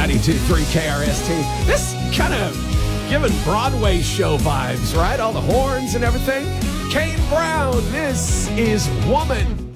92.3 KRST. This kind of giving Broadway show vibes, right? All the horns and everything. Kane Brown, this is Woman.